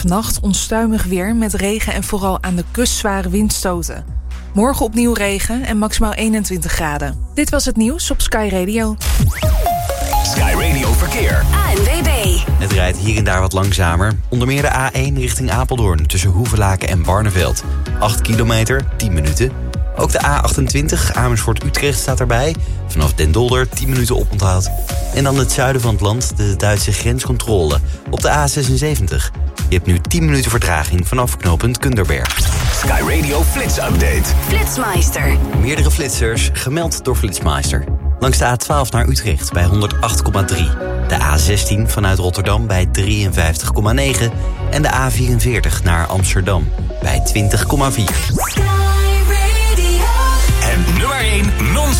Vannacht onstuimig weer met regen en vooral aan de kust zware windstoten. Morgen opnieuw regen en maximaal 21 graden. Dit was het nieuws op Sky Radio. Sky Radio Verkeer. ANWB. Het rijdt hier en daar wat langzamer. Onder meer de A1 richting Apeldoorn tussen Hoevelaken en Barneveld. 8 kilometer, 10 minuten. Ook de A28 Amersfoort-Utrecht staat erbij. Vanaf Den Dolder 10 minuten oponthoud. En dan het zuiden van het land de Duitse grenscontrole op de A76. Je hebt nu 10 minuten vertraging vanaf knooppunt Kunderberg. Sky Radio Flits Update. Flitsmeister. Meerdere flitsers gemeld door Flitsmeister. Langs de A12 naar Utrecht bij 108,3. De A16 vanuit Rotterdam bij 53,9. En de A44 naar Amsterdam bij 20,4.